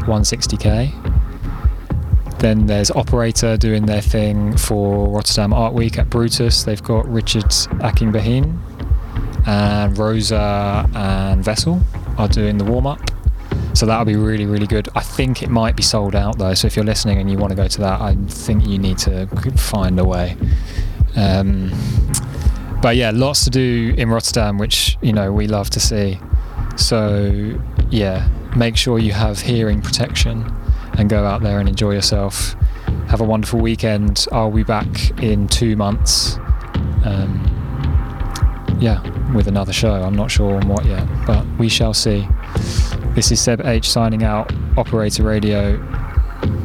at 160k. Then there's Operator doing their thing for Rotterdam Art Week at Brutus. They've got Richard Akingbeheen and Rosa and Vessel are doing the warm-up. So that'll be really, really good. I think it might be sold out though, so if you're listening and you want to go to that, I think you need to find a way. But yeah, lots to do in Rotterdam, which, you know, we love to see. So yeah, make sure you have hearing protection and go out there and enjoy yourself. Have a wonderful weekend. I'll be back in 2 months. With another show. I'm not sure on what yet, but we shall see. This is Seb H signing out, Operator Radio.